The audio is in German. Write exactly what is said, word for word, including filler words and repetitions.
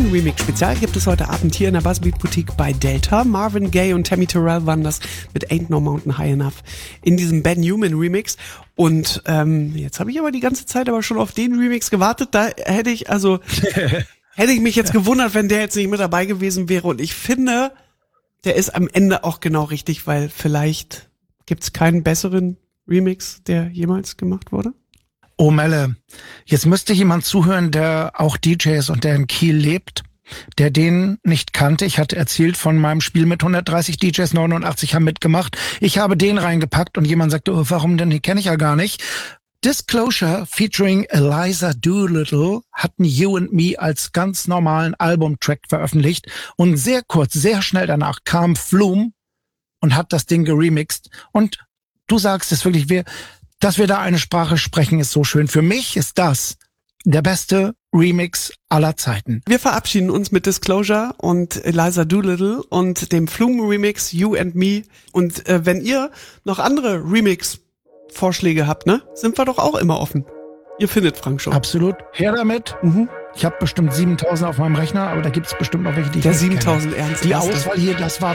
Flume Remix Spezial gibt es heute Abend hier in der Buzzbeat Boutique bei Delta. Marvin Gaye und Tammy Terrell waren das mit Ain't No Mountain High Enough in diesem Ben Newman Remix. Und ähm, jetzt habe ich aber die ganze Zeit aber schon auf den Remix gewartet. Da hätte ich also hätte ich mich jetzt gewundert, wenn der jetzt nicht mit dabei gewesen wäre. Und ich finde, der ist am Ende auch genau richtig, weil vielleicht gibt's keinen besseren Remix, der jemals gemacht wurde. Oh Melle, jetzt müsste jemand zuhören, der auch D J ist und der in Kiel lebt, der den nicht kannte. Ich hatte erzählt von meinem Spiel mit hundertdreißig D Js, neunundachtzig haben mitgemacht. Ich habe den reingepackt und jemand sagte, oh, warum denn, den kenne ich ja gar nicht. Disclosure featuring Eliza Doolittle hatten You and Me als ganz normalen Albumtrack veröffentlicht und sehr kurz, sehr schnell danach kam Flume und hat das Ding geremixed. Und du sagst es wirklich, wir, dass wir da eine Sprache sprechen, ist so schön. Für mich ist das der beste Remix aller Zeiten. Wir verabschieden uns mit Disclosure und Eliza Doolittle und dem Flume Remix You and Me. Und äh, wenn ihr noch andere Remix-Vorschläge habt, ne, sind wir doch auch immer offen. Ihr findet Frank schon. Absolut. Her damit. Mhm. Ich habe bestimmt siebentausend auf meinem Rechner, aber da gibt es bestimmt noch welche, die ich Der nicht siebentausend kenne. Ernst. Die Auswahl hier, das war